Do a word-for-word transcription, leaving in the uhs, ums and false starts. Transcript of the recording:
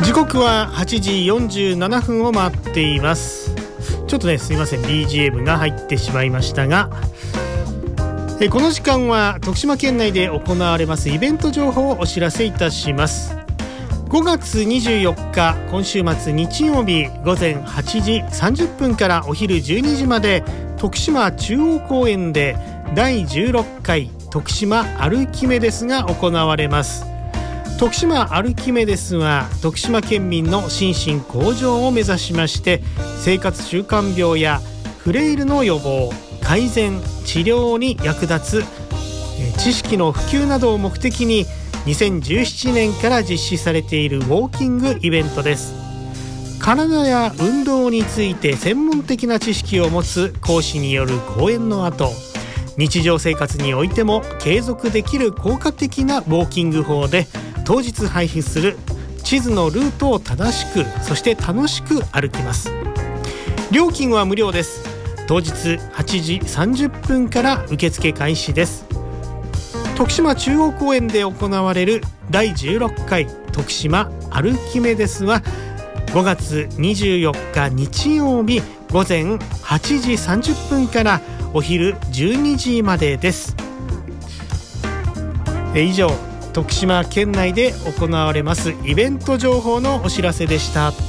時刻ははちじよんじゅうななふんを回っています。ちょっとねすいません ビージーエム が入ってしまいましたが、えこの時間は徳島県内で行われますイベント情報をお知らせいたします。ごがつにじゅうよっか今週末日曜日ごぜんはちじさんじゅっぷんからお昼じゅうにじまで徳島中央公園でだいじゅうろっかい徳島アルキメデスが行われます。徳島アルキメデスは徳島県民の心身向上を目指しまして生活習慣病やフレイルの予防、改善、治療に役立つ知識の普及などを目的ににせんじゅうななねんから実施されているウォーキングイベントです。体や運動について専門的な知識を持つ講師による講演の後、日常生活においても継続できる効果的なウォーキング法で当日配布する地図のルートを正しくそして楽しく歩きます。料金は無料です。当日はちじさんじゅっぷんから受付開始です。徳島中央公園で行われるだいじゅうろっかい徳島アルキメデスはごがつにじゅうよっか日曜日ごぜんはちじさんじゅっぷんからお昼じゅうにじまでです。え以上徳島県内で行われますイベント情報のお知らせでした。